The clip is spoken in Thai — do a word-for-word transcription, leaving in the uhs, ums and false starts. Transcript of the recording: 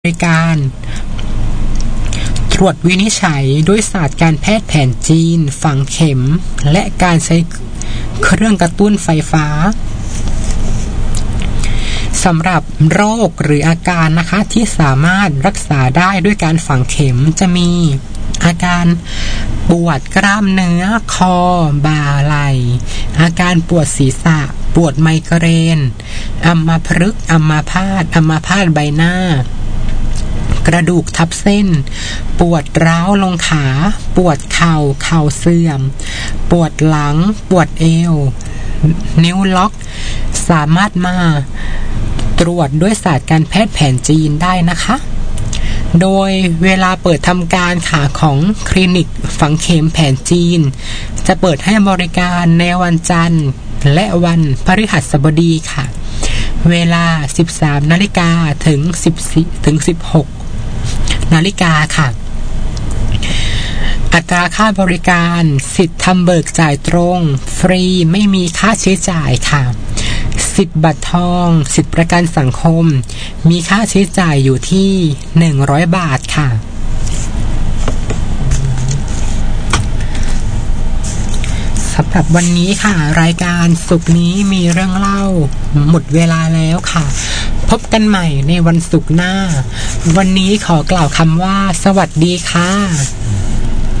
บริการตรวจวินิจฉัยด้วยศาสตร์การแพทย์แผนจีนฝังเข็มและการใช้เครื่องกระตุ้นไฟฟ้าสำหรับโรคหรืออาการนะคะที่สามารถรักษาได้ด้วยการฝังเข็มจะมีอาการปวดกล้ามเนื้อคอบ่าไหล่อาการปวดศีรษะปวดไมเกรนอัมพฤกษ์อัมพาตอัมพาตใบหน้ากระดูกทับเส้นปวดร้าวลงขาปวดเข่าเข่าเสื่อมปวดหลังปวดเอวนิ้วล็อกสามารถมาตรวจด้วยศาสตร์การแพทย์แผนจีนได้นะคะโดยเวลาเปิดทำการค่ะของคลินิกฝังเข็มแผนจีนจะเปิดให้บริการในวันจันทร์และวันพฤหัสบดีค่ะเวลา สิบสามนาฬิกา ถึง สิบสี่ ถึง สิบหกนาฬิกาค่ะอัตราค่าบริการสิทธิ์ทำเบิกจ่ายตรงฟรีไม่มีค่าใช้จ่ายค่ะสิทธิ์บัตรทองสิทธิประกันสังคมมีค่าใช้จ่ายอยู่ที่หนึ่งร้อยบาทค่ะสำหรับวันนี้ค่ะรายการศุกร์นี้มีเรื่องเล่าหมดเวลาแล้วค่ะพบกันใหม่ในวันศุกร์หน้าวันนี้ขอกล่าวคำว่าสวัสดีค่ะ